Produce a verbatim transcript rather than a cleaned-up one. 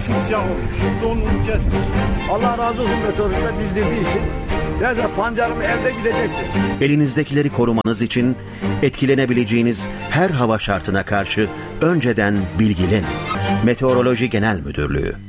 simsiyah olmuş. Donunu kesmiş. Allah razı olsun meteorolojide bildirdiği için. Neyse pancarım evde gidecekti. Elinizdekileri korumanız için etkilenebileceğiniz her hava şartına karşı önceden bilgilenin. Meteoroloji Genel Müdürlüğü